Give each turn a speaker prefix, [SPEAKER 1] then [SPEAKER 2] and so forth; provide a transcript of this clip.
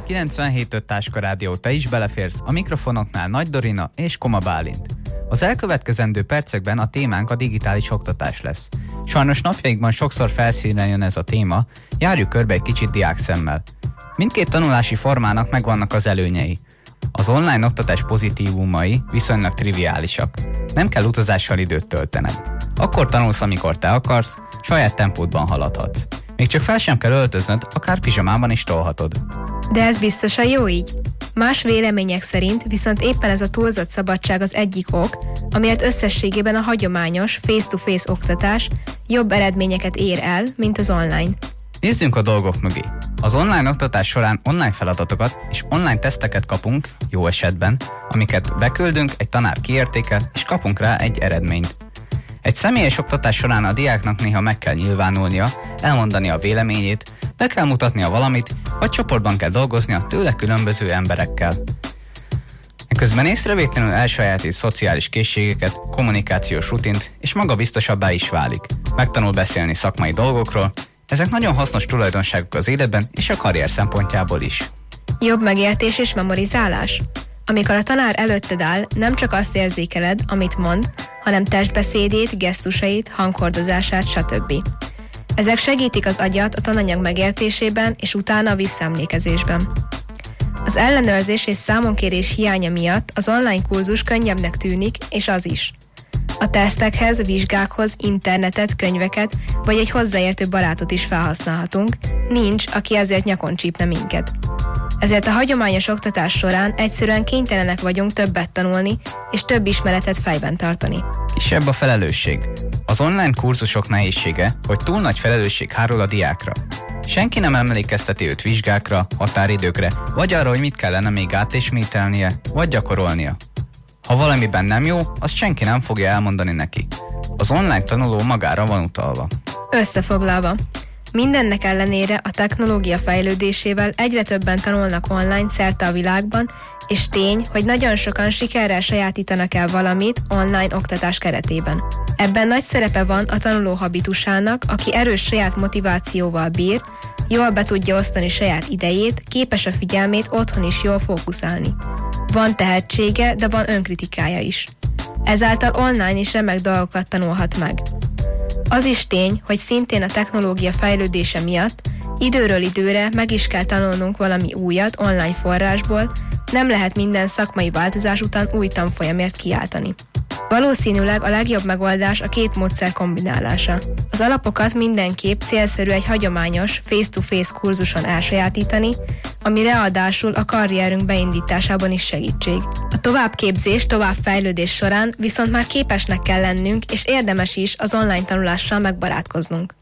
[SPEAKER 1] 97.5 Táska Rádió, te is beleférsz, a mikrofonoknál Nagy Dorina és Koma Bálint. Az elkövetkezendő percekben a témánk a digitális oktatás lesz. Sajnos napjainkban sokszor felszínre jön ez a téma, járjuk körbe egy kicsit diákszemmel. Mindkét tanulási formának megvannak az előnyei. Az online oktatás pozitívumai viszonylag triviálisak. Nem kell utazással időt töltened. Akkor tanulsz, amikor te akarsz, saját tempódban haladhatsz. Még csak fel sem kell öltöznöd, akár pizsamában is tolhatod.
[SPEAKER 2] De ez biztosan jó így? Más vélemények szerint viszont éppen ez a túlzott szabadság az egyik ok, amiért összességében a hagyományos face-to-face oktatás jobb eredményeket ér el, mint az online.
[SPEAKER 1] Nézzünk a dolgok mögé. Az online oktatás során online feladatokat és online teszteket kapunk, jó esetben, amiket beküldünk, egy tanár kiértékel, és kapunk rá egy eredményt. Egy személyes oktatás során a diáknak néha meg kell nyilvánulnia, elmondani a véleményét, be kell mutatnia valamit, vagy csoportban kell dolgoznia tőle különböző emberekkel. Közben észrevétlenül elsajátít szociális készségeket, kommunikációs rutint, és magabiztosabbá is válik. Megtanul beszélni szakmai dolgokról. Ezek nagyon hasznos tulajdonságok az életben és a karrier szempontjából is.
[SPEAKER 2] Jobb megértés és memorizálás. Amikor a tanár előtted áll, nem csak azt érzékeled, amit mond, hanem testbeszédét, gesztusait, hangkordozását, stb. Ezek segítik az agyat a tananyag megértésében és utána a visszaemlékezésben. Az ellenőrzés és számonkérés hiánya miatt az online kurzus könnyebbnek tűnik, és az is. A tesztekhez, vizsgákhoz internetet, könyveket vagy egy hozzáértő barátot is felhasználhatunk, nincs, aki ezért nyakon csípne minket. Ezért a hagyományos oktatás során egyszerűen kénytelenek vagyunk többet tanulni, és több ismeretet fejben tartani.
[SPEAKER 1] Kisebb a felelősség. Az online kurzusok nehézsége, hogy túl nagy felelősség hárul a diákra. Senki nem emlékezteti őt vizsgákra, határidőkre, vagy arra, hogy mit kellene még átésmételnie, vagy gyakorolnia. Ha valamiben nem jó, azt senki nem fogja elmondani neki. Az online tanuló magára van utalva.
[SPEAKER 2] Összefoglalva. Mindennek ellenére a technológia fejlődésével egyre többen tanulnak online szerte a világban, és tény, hogy nagyon sokan sikerrel sajátítanak el valamit online oktatás keretében. Ebben nagy szerepe van a tanuló habitusának, aki erős saját motivációval bír, jól be tudja osztani saját idejét, képes a figyelmét otthon is jól fókuszálni. Van tehetsége, de van önkritikája is. Ezáltal online is remek dolgokat tanulhat meg. Az is tény, hogy szintén a technológia fejlődése miatt időről időre meg is kell tanulnunk valami újat online forrásból, nem lehet minden szakmai változás után új tanfolyamért kiáltani. Valószínűleg a legjobb megoldás a két módszer kombinálása. Az alapokat mindenképp célszerű egy hagyományos face-to-face kurzuson elsajátítani, ami ráadásul a karrierünk beindításában is segítség. A továbbképzés, továbbfejlődés során viszont már képesnek kell lennünk, és érdemes is az online tanulással megbarátkoznunk.